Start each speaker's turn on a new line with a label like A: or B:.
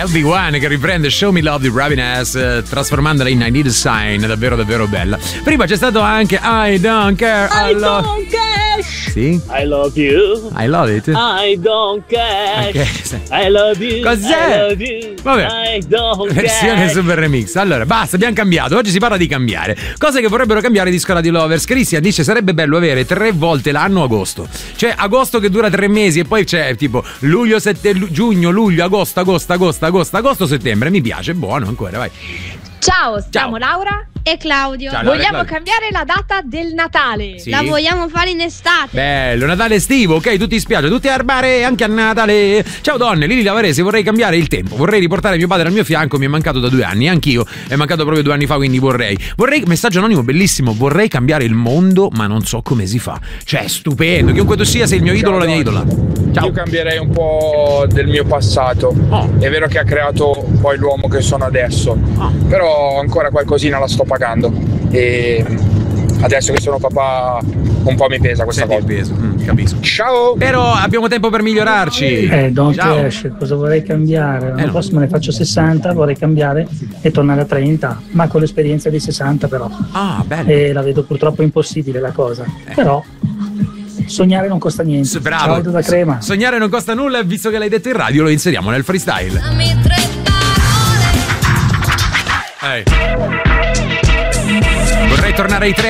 A: LB1 che riprende Show Me Love di Ravenous, trasformandola in I Need a Sign, davvero davvero bella. Prima c'è stato anche I Don't Care.
B: I don't care.
A: Sì?
B: I love you.
A: I love it.
B: I don't care.
A: Okay.
B: I love you.
A: Cos'è?
B: I love you.
A: Vabbè.
B: I don't
A: Versione
B: care.
A: super remix. Allora, basta, abbiamo cambiato. Oggi si parla di cambiare. Cose che vorrebbero cambiare di Scuola di Lovers. Cristian dice sarebbe bello avere 3 volte l'anno agosto. Cioè agosto che dura 3 mesi e poi c'è tipo luglio, giugno, luglio, agosto, settembre. Mi piace, buono ancora, vai.
C: Ciao, siamo Laura
D: e Claudio.
A: Ciao, Laura e
C: Vogliamo
A: Claudio.
C: cambiare la data del Natale.
A: Sì.
D: La vogliamo fare in estate.
A: Bello, Natale estivo, ok? Tutti in spiaggia, tutti a bere anche a Natale. Ciao donne, Lili Lavarese, vorrei cambiare il tempo. Vorrei riportare mio padre al mio fianco, mi è mancato da 2 anni. Anch'io, è mancato proprio 2 anni fa, quindi vorrei. Messaggio anonimo bellissimo, vorrei cambiare il mondo, ma non so come si fa. Cioè, stupendo, chiunque tu sia, sei il mio idolo o la mia idola. Ciao.
E: Io cambierei un po' del mio passato. È vero che ha creato poi l'uomo che sono adesso, però ancora qualcosina la sto pagando. E adesso che sono papà un po' mi pesa questa cosa.
A: Capisco.
E: Ciao.
A: Però abbiamo tempo per migliorarci.
F: Don
A: Ciao.
F: Cash, cosa vorrei cambiare? L'anno
A: no.
F: prossimo ne faccio 60, vorrei cambiare e tornare a 30, ma con l'esperienza di 60 però.
A: Ah, bello.
F: E la vedo purtroppo impossibile la cosa. Però sognare non costa niente.
A: Bravo.
F: Ciao Edo da Crema.
A: Sognare non costa nulla, e visto che l'hai detto in radio lo inseriamo nel freestyle. Vorrei tornare ai 3